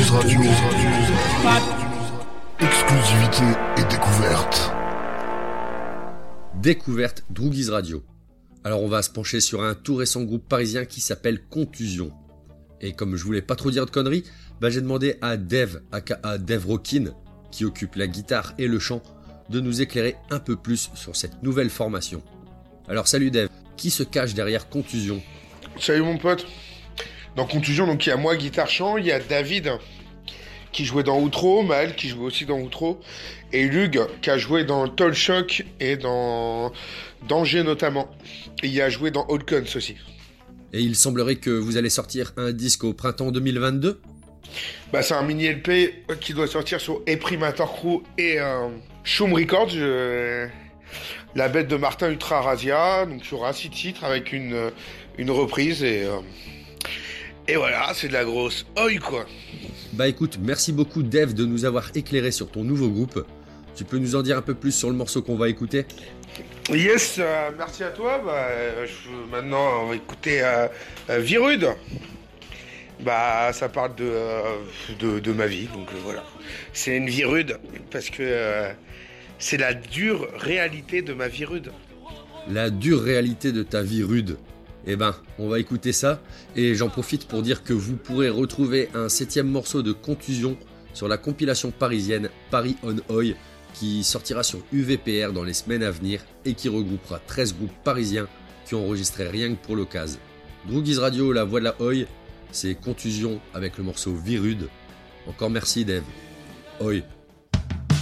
Radio. Exclusivité et découverte. Découverte Droogies Radio. Alors on va se pencher sur un tout récent groupe parisien qui s'appelle Contusion. Et comme je voulais pas trop dire de conneries, j'ai demandé à Dev, aka Dev Rockin, qui occupe la guitare et le chant, de nous éclairer un peu plus sur cette nouvelle formation. Alors salut Dev, qui se cache derrière Contusion ? Salut mon pote. Dans Contusion, donc il y a moi, guitare-chant, il y a David qui jouait dans Outro, Maël qui jouait aussi dans Outro, et Lug qui a joué dans Toll Shock et dans Danger notamment. Et il a joué dans Holkons aussi. Et il semblerait que vous allez sortir un disque au printemps 2022 ? C'est un mini LP qui doit sortir sur Eprimator Crew et Shum Records, la bête de Martin Ultra Razia, donc sur un 6 titres avec une reprise et voilà, c'est de la grosse oi quoi. Écoute, merci beaucoup Dev de nous avoir éclairé sur ton nouveau groupe. Tu peux nous en dire un peu plus sur le morceau qu'on va écouter ? Yes, merci à toi. Maintenant, on va écouter Virude. Ça parle de ma vie, donc voilà. C'est une vie rude, parce que c'est la dure réalité de ma vie rude. La dure réalité de ta vie rude. On va écouter ça, et j'en profite pour dire que vous pourrez retrouver un 7e morceau de Contusion sur la compilation parisienne Paris on Oi, qui sortira sur UVPR dans les semaines à venir, et qui regroupera 13 groupes parisiens qui ont enregistré rien que pour l'occasion. Droogies Radio, la voix de la Oi, c'est Contusion avec le morceau Virude. Encore merci Dev. Oi.